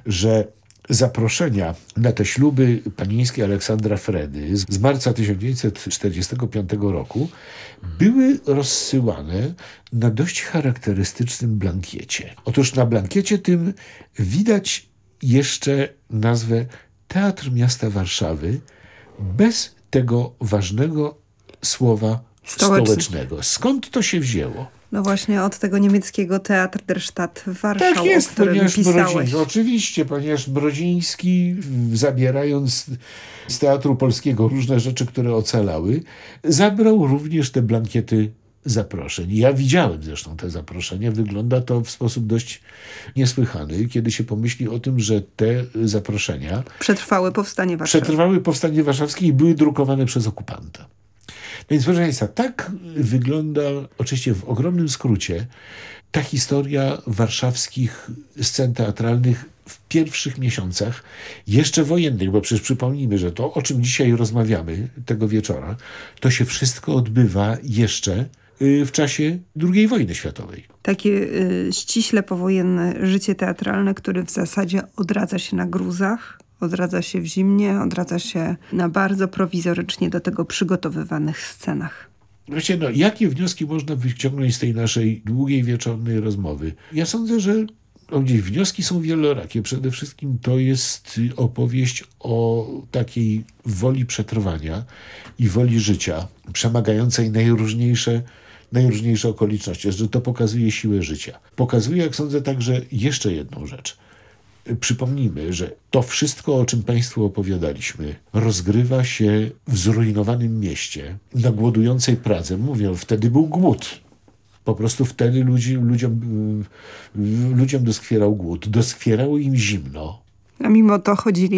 że zaproszenia na te śluby panieńskie Aleksandra Fredy z marca 1945 roku były rozsyłane na dość charakterystycznym blankiecie. Otóż na blankiecie tym widać jeszcze nazwę Teatr Miasta Warszawy bez tego ważnego słowa stołecznego. Skąd to się wzięło? No właśnie od tego niemieckiego Teatr der Stadt Warschau, tak jest, o którym pisałeś. Oczywiście, ponieważ Brodziński, zabierając z Teatru Polskiego różne rzeczy, które ocalały, zabrał również te blankiety zaproszeń. Ja widziałem zresztą te zaproszenia. Wygląda to w sposób dość niesłychany, kiedy się pomyśli o tym, że te zaproszenia przetrwały powstanie warszawskie i były drukowane przez okupanta. Więc proszę Państwa, tak wygląda, oczywiście w ogromnym skrócie, ta historia warszawskich scen teatralnych w pierwszych miesiącach jeszcze wojennych, bo przecież przypomnijmy, że to, o czym dzisiaj rozmawiamy tego wieczora, to się wszystko odbywa jeszcze w czasie II wojny światowej. Takie ściśle powojenne życie teatralne, które w zasadzie odradza się na gruzach, odradza się w zimnie, odradza się na bardzo prowizorycznie do tego przygotowywanych scenach. Wiecie, jakie wnioski można wyciągnąć z tej naszej długiej wieczornej rozmowy? Ja sądzę, że wnioski są wielorakie. Przede wszystkim to jest opowieść o takiej woli przetrwania i woli życia, przemagającej najróżniejsze okoliczności, że to pokazuje siłę życia. Pokazuje, jak sądzę, także jeszcze jedną rzecz. Przypomnijmy, że to wszystko, o czym Państwu opowiadaliśmy, rozgrywa się w zrujnowanym mieście, na głodującej Pradze. Mówię, wtedy był głód. Po prostu wtedy ludziom doskwierał głód. Doskwierało im zimno. A mimo to chodzili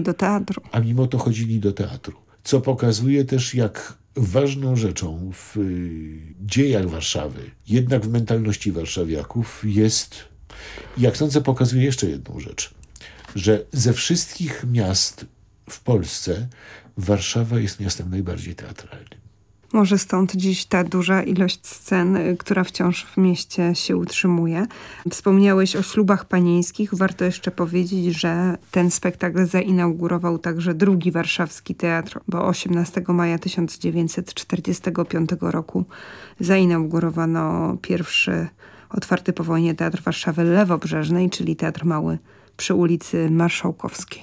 do teatru. Co pokazuje też, jak ważną rzeczą w dziejach Warszawy, jednak w mentalności warszawiaków jest, jak sądzę, pokazuje jeszcze jedną rzecz, że ze wszystkich miast w Polsce Warszawa jest miastem najbardziej teatralnym. Może stąd dziś ta duża ilość scen, która wciąż w mieście się utrzymuje. Wspomniałeś o ślubach panieńskich. Warto jeszcze powiedzieć, że ten spektakl zainaugurował także drugi warszawski teatr, bo 18 maja 1945 roku zainaugurowano pierwszy otwarty po wojnie Teatr Warszawy Lewobrzeżnej, czyli Teatr Mały przy ulicy Marszałkowskiej.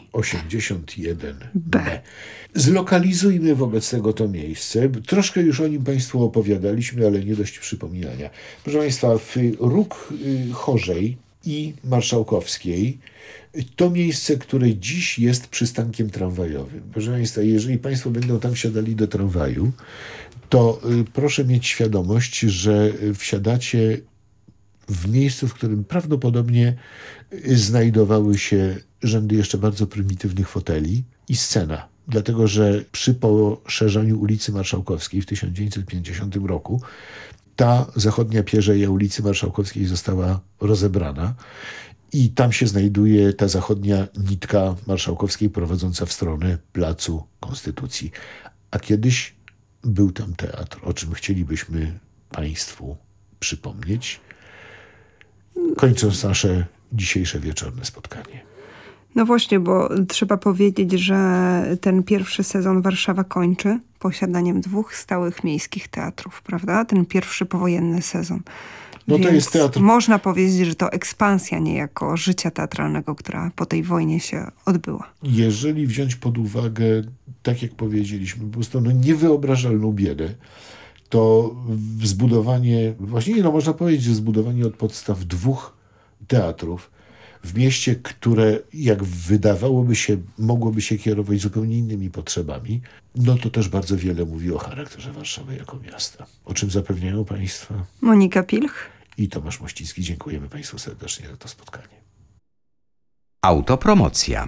81B. Zlokalizujmy wobec tego to miejsce. Troszkę już o nim Państwu opowiadaliśmy, ale nie dość przypominania. Proszę Państwa, w róg Chorzej i Marszałkowskiej to miejsce, które dziś jest przystankiem tramwajowym. Proszę Państwa, jeżeli Państwo będą tam wsiadali do tramwaju, to proszę mieć świadomość, że wsiadacie w miejscu, w którym prawdopodobnie znajdowały się rzędy jeszcze bardzo prymitywnych foteli i scena. Dlatego, że przy poszerzaniu ulicy Marszałkowskiej w 1950 roku ta zachodnia pierzeja ulicy Marszałkowskiej została rozebrana i tam się znajduje ta zachodnia nitka Marszałkowskiej prowadząca w stronę Placu Konstytucji. A kiedyś był tam teatr, o czym chcielibyśmy Państwu przypomnieć, kończąc nasze dzisiejsze wieczorne spotkanie. No właśnie, bo trzeba powiedzieć, że ten pierwszy sezon Warszawa kończy posiadaniem 2 stałych miejskich teatrów, prawda? Ten pierwszy powojenny sezon. No to jest teatr. Można powiedzieć, że to ekspansja niejako życia teatralnego, która po tej wojnie się odbyła. Jeżeli wziąć pod uwagę, tak jak powiedzieliśmy, po prostu niewyobrażalną biedę, to zbudowanie, właściwie można powiedzieć, że zbudowanie od podstaw 2 teatrów w mieście, które jak wydawałoby się, mogłoby się kierować zupełnie innymi potrzebami, no to też bardzo wiele mówi o charakterze Warszawy jako miasta. O czym zapewniają Państwa Monika Pilch i Tomasz Mościcki. Dziękujemy Państwu serdecznie za to spotkanie. Autopromocja.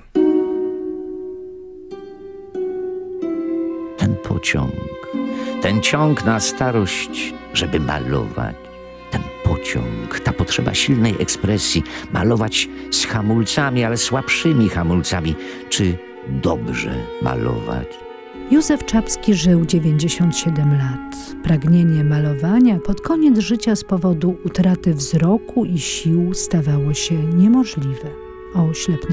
Ten ciąg na starość, żeby malować. Ten pociąg, ta potrzeba silnej ekspresji, malować z hamulcami, ale słabszymi hamulcami. Czy dobrze malować? Józef Czapski żył 97 lat. Pragnienie malowania pod koniec życia z powodu utraty wzroku i sił stawało się niemożliwe. O ślepnym